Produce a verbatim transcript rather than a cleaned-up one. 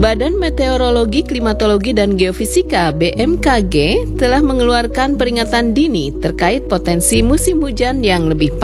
Badan Meteorologi, Klimatologi, dan Geofisika (B M K G) telah mengeluarkan peringatan dini terkait potensi musim hujan yang lebih